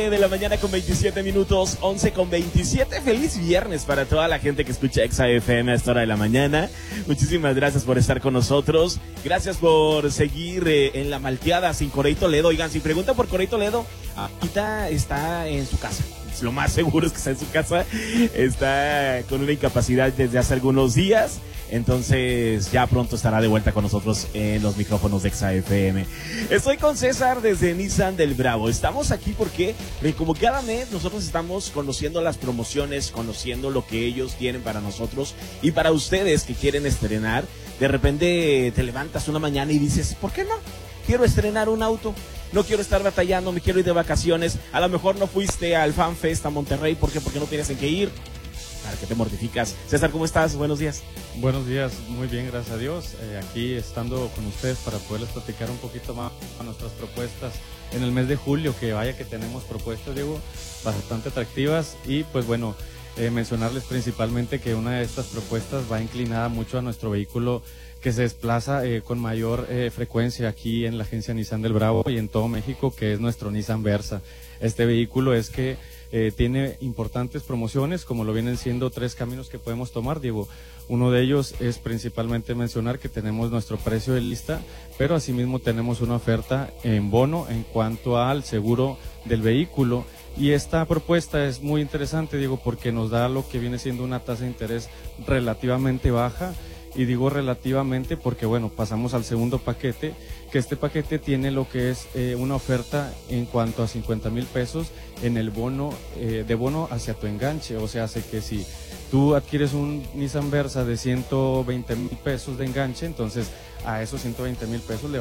11 de la mañana con 27 minutos, 11 con 27. Feliz viernes para toda la gente que escucha Exa FM a esta hora de la mañana. Muchísimas gracias por estar con nosotros. Gracias por seguir en la malteada sin Corey Toledo. Oigan, si preguntan por Corey Toledo, ahorita está en su casa. Lo más seguro es que está en su casa. Está con una incapacidad desde hace algunos días. Entonces ya pronto estará de vuelta con nosotros en los micrófonos de Exa FM. Estoy con César desde Nissan del Bravo. Estamos aquí porque como cada mes nosotros estamos conociendo las promociones, conociendo lo que ellos tienen para nosotros y para ustedes que quieren estrenar. De repente te levantas una mañana y dices, ¿por qué no? Quiero estrenar un auto. No quiero estar batallando, me quiero ir de vacaciones. A lo mejor no fuiste al Fan Fest a Monterrey. ¿Por qué? Porque no tienes en qué ir. ¿Para qué te mortificas? César, ¿cómo estás? Buenos días. Buenos días, muy bien, gracias a Dios. Aquí estando con ustedes para poderles platicar un poquito más a nuestras propuestas en el mes de julio, que vaya que tenemos propuestas, Diego, bastante atractivas. Y pues bueno, mencionarles principalmente que una de estas propuestas va inclinada mucho a nuestro vehículo que se desplaza con mayor frecuencia aquí en la agencia Nissan del Bravo y en todo México, que es nuestro Nissan Versa. Este vehículo es que tiene importantes promociones, como lo vienen siendo 3 caminos que podemos tomar, Diego. Uno de ellos es principalmente mencionar que tenemos nuestro precio de lista, pero asimismo tenemos una oferta en bono en cuanto al seguro del vehículo. Y esta propuesta es muy interesante, Diego, porque nos da lo que viene siendo una tasa de interés relativamente baja. Y digo relativamente porque, bueno, pasamos al segundo paquete, que este paquete tiene lo que es una oferta en cuanto a 50,000 pesos en el bono, de bono hacia tu enganche. O sea, hace que si tú adquieres un Nissan Versa de 120,000 pesos de enganche, entonces a esos 120,000 pesos le